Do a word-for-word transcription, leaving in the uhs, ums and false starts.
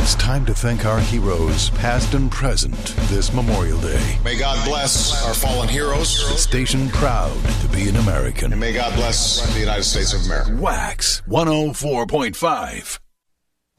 It's time to thank our heroes, past and present, this Memorial Day. May God bless our fallen heroes. The station proud to be an American. And may God bless the United States of America. Wax one oh four point five.